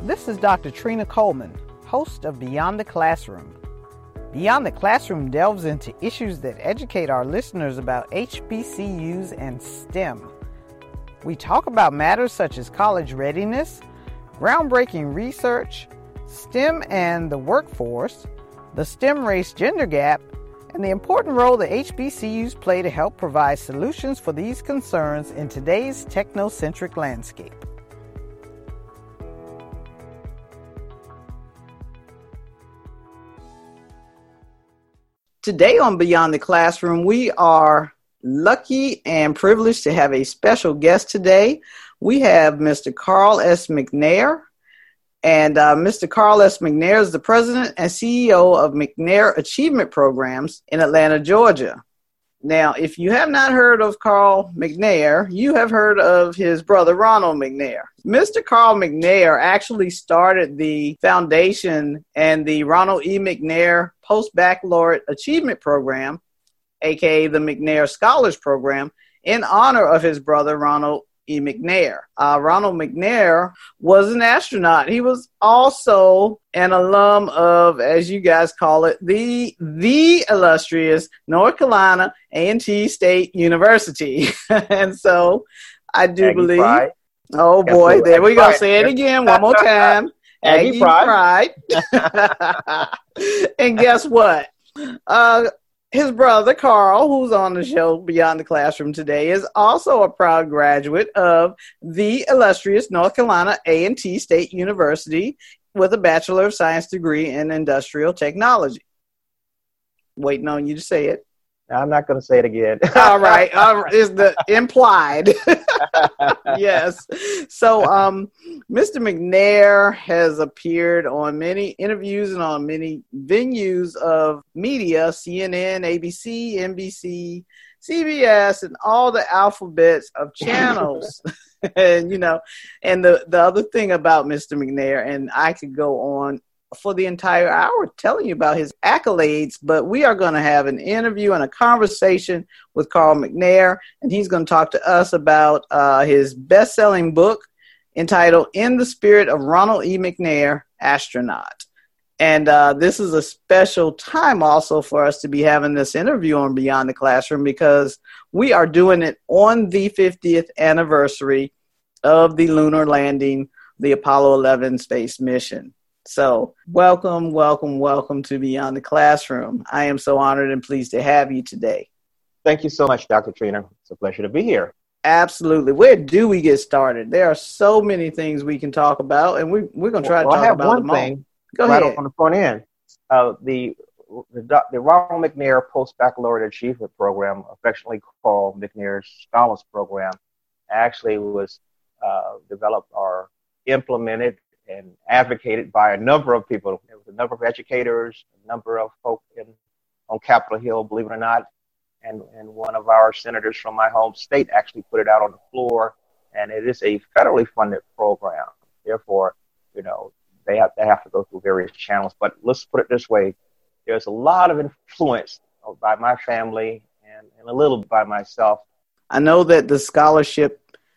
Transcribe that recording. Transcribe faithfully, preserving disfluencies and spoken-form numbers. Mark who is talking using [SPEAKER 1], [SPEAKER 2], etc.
[SPEAKER 1] This is Doctor Trina Coleman, host of Beyond the Classroom. Beyond the Classroom delves into issues that educate our listeners about H B C Us and STEM. We talk about matters such as college readiness, groundbreaking research, STEM and the workforce, the STEM race-gender gap, and the important role that H B C Us play to help provide solutions for these concerns in today's technocentric landscape. Today on Beyond the Classroom, we are lucky and privileged to have a special guest today. We have Mister Carl S. McNair. And uh, Mister Carl S. McNair is the president and C E O of McNair Achievement Programs in Atlanta, Georgia. Now, if you have not heard of Carl McNair, you have heard of his brother, Ronald McNair. Mister Carl McNair actually started the foundation and the Ronald E. McNair Post-Baccalaureate Achievement Program, aka the McNair Scholars Program, in honor of his brother, Ronald E. McNair. Uh, Ronald McNair was an astronaut. He was also an alum of, as you guys call it, the the illustrious North Carolina A and T State University. And so I do
[SPEAKER 2] Aggie
[SPEAKER 1] believe,
[SPEAKER 2] Pride.
[SPEAKER 1] oh boy,
[SPEAKER 2] Aggie
[SPEAKER 1] there we go.
[SPEAKER 2] Pride.
[SPEAKER 1] Say it again one more time.
[SPEAKER 2] Aggie,
[SPEAKER 1] Aggie
[SPEAKER 2] Pride.
[SPEAKER 1] Pride. And guess what? Uh, His brother, Carl, who's on the show Beyond the Classroom today, is also a proud graduate of the illustrious North Carolina A and T State University with a Bachelor of Science degree in Industrial Technology. Waiting on you to say it.
[SPEAKER 2] I'm not going to say it again.
[SPEAKER 1] All right. All right. Is the implied. Yes. So um, Mister McNair has appeared on many interviews and on many venues of media, C N N, A B C, N B C, C B S, and all the alphabets of channels. And, you know, and the, the other thing about Mister McNair, and I could go on for the entire hour telling you about his accolades, but we are going to have an interview and a conversation with Carl McNair, and he's going to talk to us about uh, his best-selling book entitled In the Spirit of Ronald E. McNair, Astronaut. And uh, this is a special time also for us to be having this interview on Beyond the Classroom because we are doing it on the fiftieth anniversary of the lunar landing, the Apollo eleven space mission. So welcome, welcome, welcome to Beyond the Classroom. I am so honored and pleased to have you today.
[SPEAKER 2] Thank you so much, Doctor Trina. It's a pleasure to be here.
[SPEAKER 1] Absolutely. Where do we get started? There are so many things we can talk about, and we, we're going to try
[SPEAKER 2] well,
[SPEAKER 1] to talk
[SPEAKER 2] I have
[SPEAKER 1] about
[SPEAKER 2] one
[SPEAKER 1] them all.
[SPEAKER 2] thing
[SPEAKER 1] Go
[SPEAKER 2] right
[SPEAKER 1] ahead.
[SPEAKER 2] on the front end. Uh, the, the the Ronald McNair Post-Baccalaureate Achievement Program, affectionately called McNair's Scholars Program, actually was uh, developed or implemented and advocated by a number of people. There was a number of educators, a number of folk in, on Capitol Hill, believe it or not, and, and one of our senators from my home state actually put it out on the floor, and it is a federally funded program. Therefore, you know, they have, they have to go through various channels. But let's put it this way. There's a lot of influence by my family and, and a little by myself.
[SPEAKER 1] I know that the scholarship